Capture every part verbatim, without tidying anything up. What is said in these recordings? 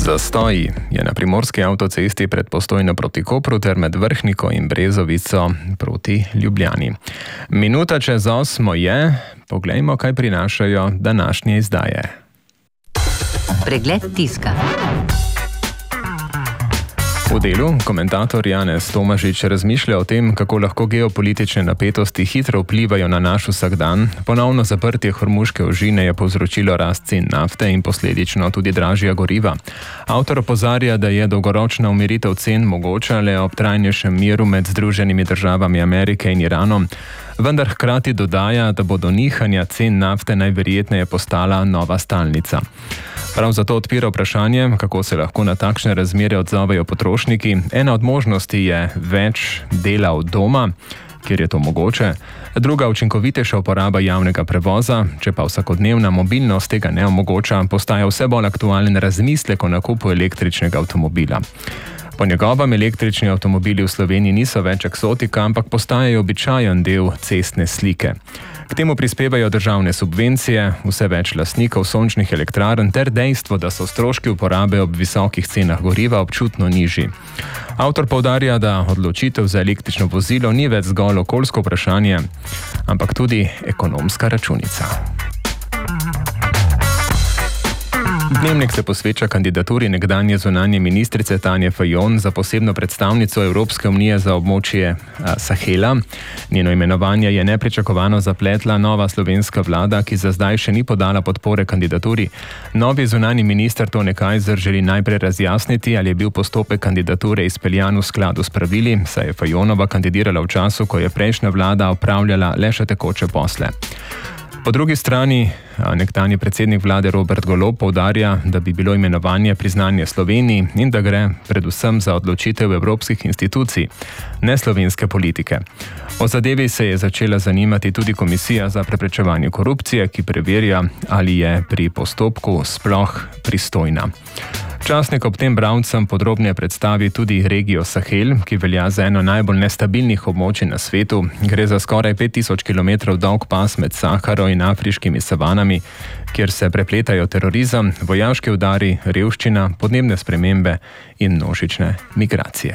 Zastoji je na primorski avtocesti pred Postojno proti Kopru ter med Vrhniko in Brezovico proti Ljubljani. Minuta čez osmo je, poglejmo, kaj prinašajo današnje izdaje. Pregled tiska. V delu komentator Janez Tomažič razmišlja o tem, kako lahko geopolitične napetosti hitro vplivajo na naš vsakdan. Ponovno zaprtje Hormuške ožine je povzročilo rast cen nafte in posledično tudi dražja goriva. Avtor opozarja, da je dolgoročna umiritev cen mogoča le ob trajnejšem miru med Združenimi državami Amerike in Iranom, vendar hkrati dodaja, da bodo nihanja cen nafte najverjetneje postala nova stalnica. Prav zato odpira vprašanje, kako se lahko na takšne razmere odzovejo potrošniki. Ena od možnosti je več dela od doma, kjer je to mogoče, druga učinkovitejša uporaba javnega prevoza, če pa vsakodnevna mobilnost tega ne omogoča, postaja vse bolj aktualen razmislek o nakupu električnega avtomobila. Po njegovem električni avtomobili v Sloveniji niso več eksotika, ampak postajajo običajen del cestne slike. K temu prispevajo državne subvencije, vse več lastnikov sončnih elektrarn ter dejstvo, da so stroški uporabe ob visokih cenah goriva občutno nižji. Avtor poudarja, da odločitev za električno vozilo ni več zgolj okoljsko vprašanje, ampak tudi ekonomska računica. Dnevnik se posveča kandidaturi nekdanje zunanje ministrice Tanje Fajon za posebno predstavnico Evropske unije za območje Sahela. Njeno imenovanje je nepričakovano zapletla nova slovenska vlada, ki za zdaj še ni podala podpore kandidaturi. Novi zunanji minister Tone Kajzer želi najprej razjasniti, ali je bil postopek kandidature izpeljan v skladu s pravili, saj je Fajonova kandidirala v času, ko je prejšnja vlada opravljala le še tekoče posle. Po drugi strani nekdanji predsednik vlade Robert Golob poudarja, da bi bilo imenovanje priznanje Sloveniji in da gre predvsem za odločitev evropskih institucij, ne slovenske politike. O zadevi se je začela zanimati tudi Komisija za preprečevanje korupcije, ki preverja, ali je pri postopku sploh pristojna. Časnik ob tem bralcem podrobneje predstavi tudi regijo Sahel, ki velja za eno najbolj nestabilnih območij na svetu. Gre za skoraj pet tisoč kilometrov dolg pas med Saharo in afriškimi savanami, kjer se prepletajo terorizem, vojaški udari, revščina, podnebne spremembe in množične migracije.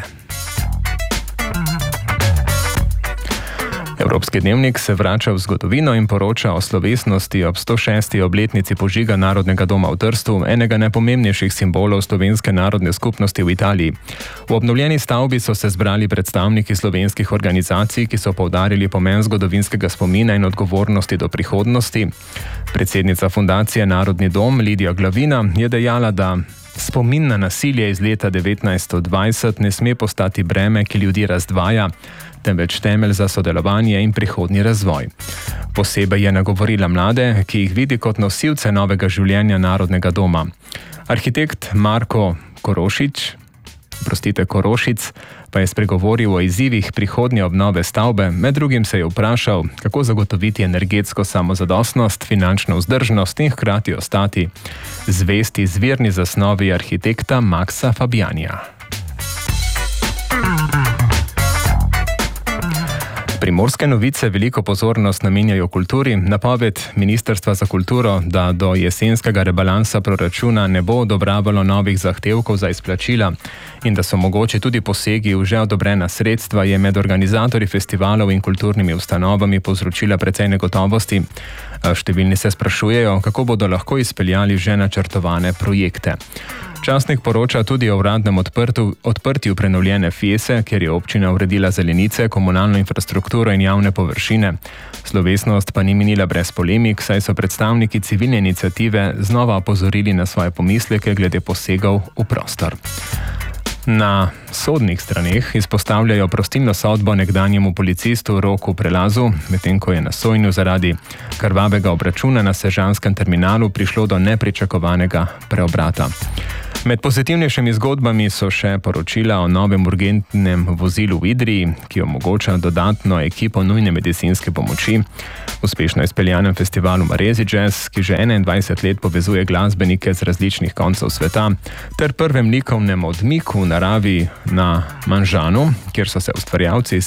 Evropski dnevnik se vrača v zgodovino in poroča o slovesnosti ob sto šesti obletnici požiga Narodnega doma v Trstu, enega najpomembnejših simbolov slovenske narodne skupnosti v Italiji. V obnovljeni stavbi so se zbrali predstavniki slovenskih organizacij, ki so poudarili pomen zgodovinskega spomina in odgovornosti do prihodnosti. Predsednica fundacije Narodni dom Lidija Glavina je dejala, da spomin na nasilje iz leta devetnajststo dvajset ne sme postati breme, ki ljudi razdvaja, temveč temelj za sodelovanje in prihodnji razvoj. Posebej je nagovorila mlade, ki jih vidi kot nosilce novega življenja Narodnega doma. Arhitekt Marko Korošič, prostite Korošic, pa je spregovoril o izzivih prihodnje obnove stavbe, med drugim se je vprašal, kako zagotoviti energetsko samozadostnost, finančno vzdržnost in hkrati ostati zvesti izvirni zasnovi arhitekta Maxa Fabianija. Primorske novice veliko pozornost namenjajo kulturi. Napoved Ministrstva za kulturo, da do jesenskega rebalansa proračuna ne bo odobravalo novih zahtevkov za izplačila in da so mogoče tudi posegi v že odobrena sredstva, je med organizatorji festivalov in kulturnimi ustanovami povzročila precej negotovosti. Številni se sprašujejo, kako bodo lahko izpeljali že načrtovane projekte. Časnik poroča tudi o uradnem odprtu, odprtju prenovljene Fiese, kjer je občina uredila zelenice, komunalno infrastrukturo in javne površine. Slovesnost pa ni minila brez polemik, saj so predstavniki civilne iniciative znova opozorili na svoje pomisleke glede posegov v prostor. Na sodnih straneh izpostavljajo prostilno sodbo nekdanjemu policistu Roku Prelazu, medtem ko je na sojenju zaradi krvavega obračuna na sežanskem terminalu prišlo do nepričakovanega preobrata. Med pozitivnejšimi zgodbami so še poročila o novem urgentnem vozilu v Idriji, ki omogoča dodatno ekipo nujne medicinske pomoči, uspešno izpeljanem festivalu Marezi Jazz, ki že enaindvajset let povezuje glasbenike z različnih koncev sveta, ter prvem likovnem odmiku v naravi na Manžanu, kjer so se ustvarjalci